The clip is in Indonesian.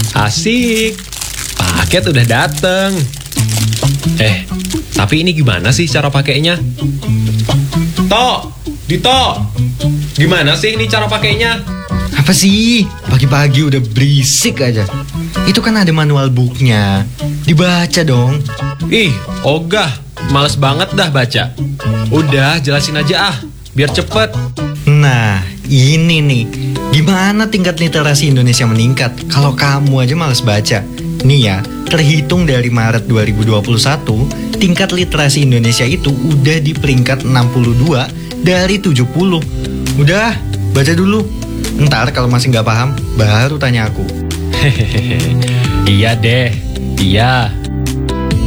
Asik, paket udah dateng. Tapi ini gimana sih cara pakainya? Dito, gimana sih ini cara pakainya? Apa sih? Pagi-pagi udah berisik aja. Itu kan ada manual booknya. Dibaca dong. Ih, ogah, males banget dah baca. Udah, jelasin aja biar cepet. Nah, ini nih. Gimana tingkat literasi Indonesia meningkat kalau kamu aja males baca? Nih ya, terhitung dari Maret 2021, tingkat literasi Indonesia itu udah di peringkat 62 dari 70. Udah, baca dulu. Ntar kalau masih nggak paham, baru tanya aku. Iya deh, iya.